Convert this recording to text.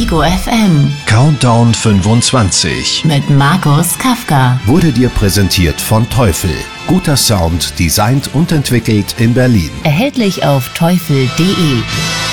Ego FM. Countdown 25 Mit Markus Kafka. Wurde dir präsentiert von Teufel. Guter Sound, designt und entwickelt in Berlin. Erhältlich auf teufel.de.